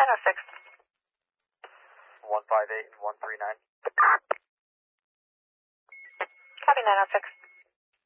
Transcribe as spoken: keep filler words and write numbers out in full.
nine oh six. one five eight and one three nine. Copy nine oh six.